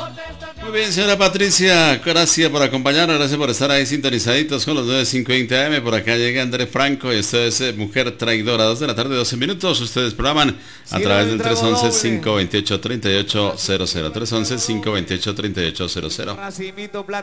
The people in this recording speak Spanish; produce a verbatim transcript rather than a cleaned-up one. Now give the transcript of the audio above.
Muy bien, señora Patricia, gracias por acompañarnos, gracias por estar ahí sintonizaditos con los nueve cinco veinte A M. Por acá llega Andrés Franco y ustedes es Mujer Traidora, dos de la tarde, doce minutos. Ustedes programan a Sí, través el del trago tres once, doble. cinco veintiocho, treinta y ocho cero cero, tres once, cinco veintiocho, treinta y ocho cero cero. Racimito